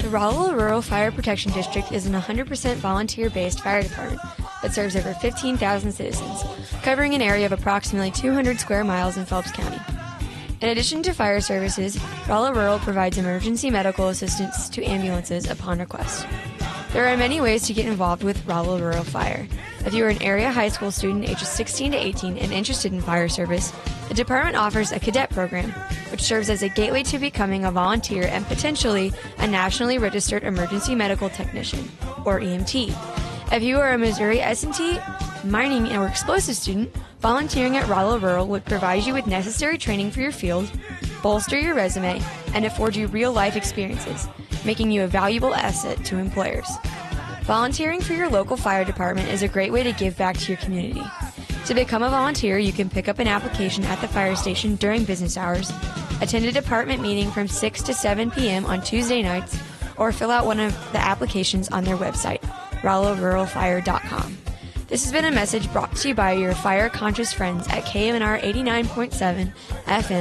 The Rolla Rural Fire Protection District is an 100% volunteer-based fire department that serves over 15,000 citizens, covering an area of approximately 200 square miles in Phelps County. In addition to fire services, Rolla Rural provides emergency medical assistance to ambulances upon request. There are many ways to get involved with Rolla Rural Fire. If you are an area high school student ages 16 to 18 and interested in fire service, the department offers a cadet program, which serves as a gateway to becoming a volunteer and potentially a nationally registered emergency medical technician, or EMT. If you are a Missouri S&T, mining, or explosive student, volunteering at Rolla Rural would provide you with necessary training for your field, bolster your resume, and afford you real-life experiences, making you a valuable asset to employers. Volunteering for your local fire department is a great way to give back to your community. To become a volunteer, you can pick up an application at the fire station during business hours, attend a department meeting from 6 to 7 p.m. on Tuesday nights, or fill out one of the applications on their website, rollaruralfire.com. This has been a message brought to you by your fire-conscious friends at KMNR 89.7 FM.